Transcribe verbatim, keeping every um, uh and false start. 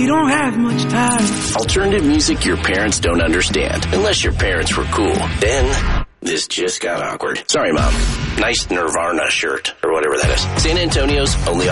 don't have much time. Alternative music your parents don't understand, unless your parents were cool. Then, this just got awkward. Sorry, Mom. Nice Nirvana shirt, or whatever that is. San Antonio's only